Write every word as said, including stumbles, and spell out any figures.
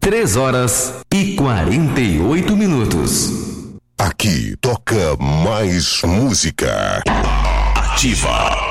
três horas e quarenta e oito minutos. Aqui toca mais música. Ativa.